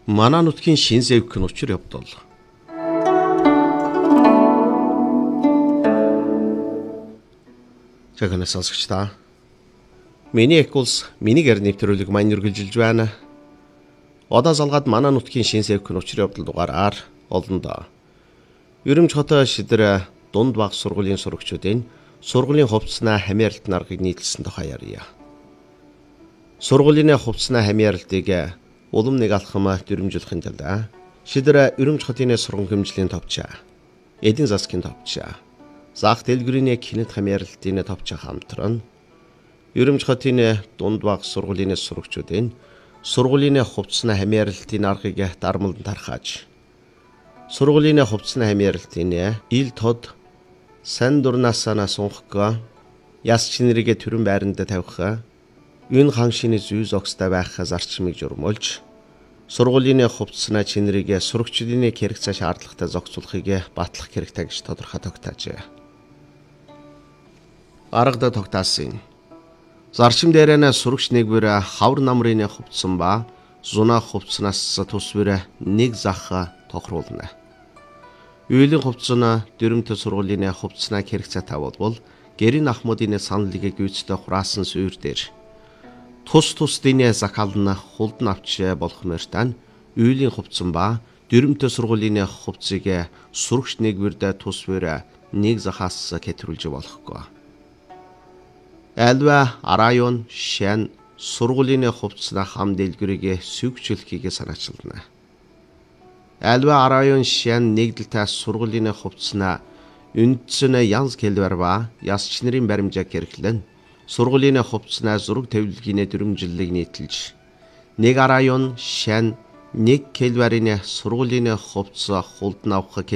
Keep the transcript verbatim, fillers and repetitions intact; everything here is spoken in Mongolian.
Манай нутгийн шин зэвх нь учир явдал. Жагнаа сонсогч та. Миний их улс миний гэр нэвтрүүлэг маань үргэлжилж байна. Одоо залгаад манай нутгийн шин зэвх нь учир явдал дугаараар олон доо. Ерөмж хотоо шидэр дунд баг сургуулийн сурагчдын сургуулийн хувцснаа хамааралт наргыг нийтлсэн тухай ярья. Сургуулийн хувцснаа хамааралтыг улам нэг алхам дөрвөлжүүлэхин тулд шидэр ерөмж хотын сургууль хэмжлийн товчаа, эдийн засгийн товчаа, заах дэлгүүрийн кинет хамааралтын товчаа хамтран ерөмж хотын дунд баг сургуулийн сурагчдын сургуулийн хувцснаа хамааралтын аргыг дармалдан тархааж сургуулийн хувцснаа хамааралтын ил тод сан дурнаасаа сунхгаа яс чинэрийг төрөн байранд тавих энэ хан шинэ зүй зогстой байх зарчмыг журмуулж сургуулийн хувцснаа чинэрийг сурагчдын хэрэгцээ шаардлагатай зохицуулахыг батлах хэрэгтэй гэж тодорхой тогтоожээ. Аргада тогтаасан. Зарчим дээрээ сурагч нэгвэр хавар намрын хувцсан ба зуна хувцснаас тусвэр нэг зах тохируулна. Үйлийн хувцсан дөрөмт сургуулийн хувцснаа хэрэгцээ тавуулбал гэрийн ахмуудын саналыг гүйцэтгэх хураасан суур дээр тус тусдын захална хулдан авч болох мөртөө үйлийн хувцсан ба дөрөмт сургуулийн хувцсыг сурагч нэгвэрдэ тусвэр нэг захаас хэтрүүлж болохгүй. Альва арайон шэн сургуулийн хувцснаа хам дэлгүүрийг сүгчлэхийг санаачилна. Альва арайон шэн нэгдэлтэй сургуулийн хувцснаа үндсэн янз кэлвэр ба яс чинэрийн баримжааг хэрэглэн сургуулийн хувцснаа зураг тавилгын дөрвөлжлийг нийтэлж нэг арайон шэн нэг кэлвэрийн сургуулийн хувцс хулдан авах